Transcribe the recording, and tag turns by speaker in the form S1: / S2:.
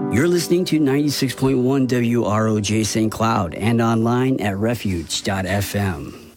S1: You're listening to 96.1 WROJ St. Cloud and online at refuge.fm.